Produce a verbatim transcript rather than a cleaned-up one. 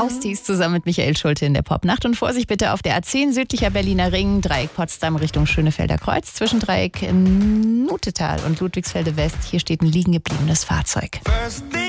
Austies zusammen mit Michael Schulte in der Popnacht. Und Vorsicht bitte auf der A zehn, südlicher Berliner Ring, Dreieck Potsdam Richtung Schönefelder Kreuz, zwischen Dreieck Nutetal und Ludwigsfelde West. Hier steht ein liegen gebliebenes Fahrzeug. First